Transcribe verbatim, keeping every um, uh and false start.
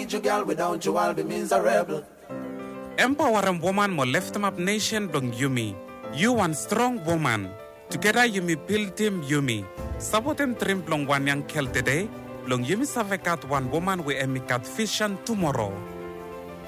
need you, girl. Without you, I'll be miserable. Empower a woman mo lift up nation dong Yumi. You one strong woman. Together Yumi build team Yumi. Sabotem trim blong one yang kel today. Blong Yumi savekat one woman we emikat vision tomorrow.